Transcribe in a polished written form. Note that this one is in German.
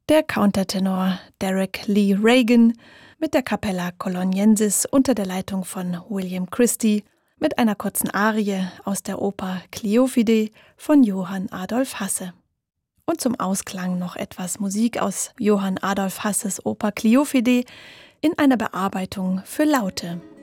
Der Countertenor Derek Lee Reagan mit der Capella Coloniensis unter der Leitung von William Christie mit einer kurzen Arie aus der Oper Cleophide von Johann Adolph Hasse. Und zum Ausklang noch etwas Musik aus Johann Adolph Hasses Oper Cleophide in einer Bearbeitung für Laute.